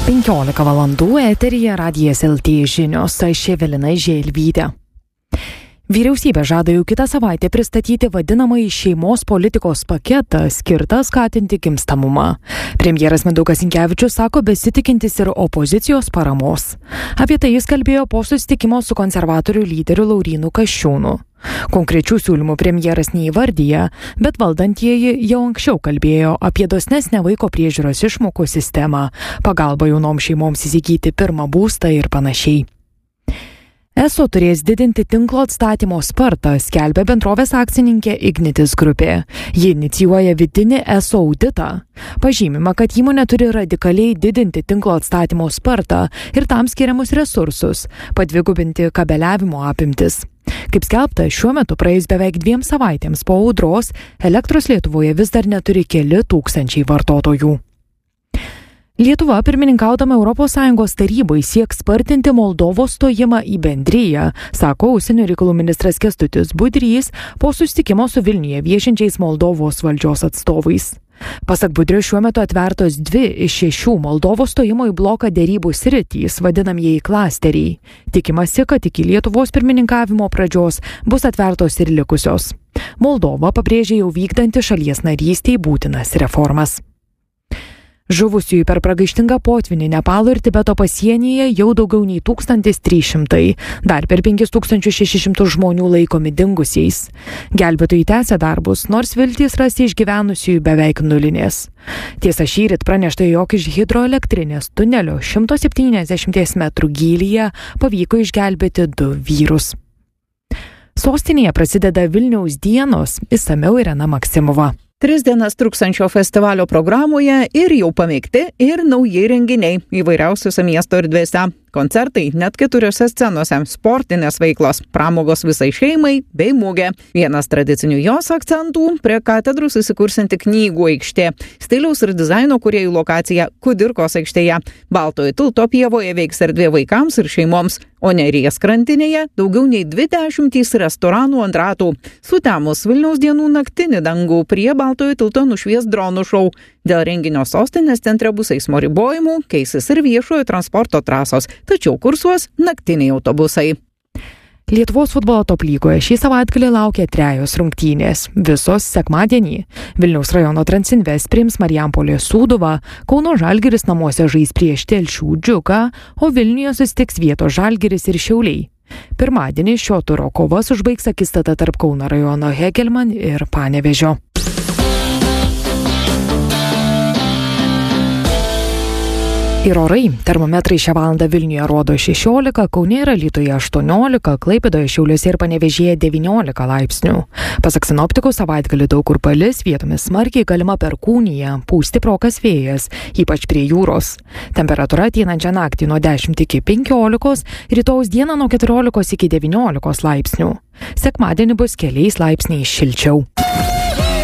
15 valandų eteryje Radijas LT žinios, aš Evelina Želvytė. Vyriausybė žada jau kitą savaitę pristatyti vadinamąjį šeimos politikos paketą, skirtą skatinti gimstamumą. Premjeras Mindaugas Sinkevičius sako besitikintis ir opozicijos paramos. Apie tai jis kalbėjo po susitikimo su konservatorių lyderiu Laurynu Kasčiūnu. Konkrečių siūlymų premjeras neįvardyja, bet valdantieji jau anksčiau kalbėjo apie dosnesnę vaiko priežiūros išmokų sistemą, pagalbą jaunoms šeimoms įsigyti pirmą būstą ir panašiai. ESO turės didinti tinklo atstatymo spartą, skelbia bendrovės akcininkė Ignitis grupė. Ji inicijuoja vidinį ESO auditą. Pažymima, kad įmonė turi radikaliai didinti tinklo atstatymo spartą ir tam skiriamus resursus, padvigubinti kabeliavimo apimtis. Kaip skelbta, šiuo metu praėjus beveik 2 savaitėms po audros, elektros Lietuvoje vis dar neturi keli tūkstančiai vartotojų. Lietuva, pirmininkaudama ES tarybai, sieks spartinti Moldovos stojimą į bendriją, sako užsienio reikalų ministras Kęstutis Budrys po susitikimo su Vilniuje viešinčiais Moldovos valdžios atstovais. Pasak Budrio, šiuo metu atvertos 2 iš 6 Moldovos stojimo į bloką derybų sritys, vadinamieji klasteriai. Tikimasi, kad iki Lietuvos pirmininkavimo pradžios bus atvertos ir likusios. Moldova pabrėžė jau vykdanti šalies narystei būtinas reformas. Žuvusiųjų per pragaištingą potvynį Nepalo ir Tibeto pasienyje jau daugiau nei 1300, dar per 5600 žmonių laikomi dingusiais. Gelbėtojai tęsia darbus, nors viltys rasti išgyvenusiųjų beveik nulinės. Tiesa, šįryt pranešta, jog iš hidroelektrinės tunelio 170 metrų gylyje pavyko išgelbėti 2 vyrus. Sostinėje prasideda Vilniaus dienos, išsamiau Irena Maksimova. 3 dienas truksančio festivalio programoje ir jau pamėgti ir nauji renginiai įvairiausiose miesto erdvėse. Koncertai net 4 scenose, sportinės veiklos, pramogos visai šeimai bei mugė. Vienas tradicinių jos akcentų – prie katedros įsikursianti knygų aikštė. Stiliaus ir dizaino kūrėjų lokacija Kudirkos aikštėje. Baltojo tilto pievoje veiks erdvė vaikams ir šeimoms, o Neries krantinėje daugiau nei 20 restoranų ant ratų. Sutemus Vilniaus dienų naktinį dangų prie Baltojo tilto nušvies dronų šou. Dėl renginio sostinės centre bus eismo ribojimų, keisis ir viešojo transporto trasos, tačiau kursuos naktiniai autobusai. Lietuvos futbolo top lygoje šį savaitgalį laukia 3 rungtynės, visos sekmadienį. Vilniaus rajono Transinvest priims Marijampolės Sūduvą, Kauno Žalgiris namuose žais prieš Telšių Džiugą, o Vilniuje susitiks vietos Žalgiris ir Šiauliai. Pirmadienį šio turo kovas užbaigs akistata tarp Kauno rajono Hegelman ir Panevėžio. Ir orai. Termometrai šią valandą Vilniuje rodo 16, Kaune ir Alytuje 18, Klaipėdoje, Šiauliuose ir Panevėžyje 19 laipsnių. Pasak sinoptikų, savaitgalį daug kur palis, vietomis smarkiai galima perkūnija, pūs stiprokas vėjas, ypač prie jūros. Temperatūra ateinančią naktį nuo 10 iki 15, rytojaus dieną nuo 14 iki 19 laipsnių. Sekmadienį bus keliais laipsniais šilčiau.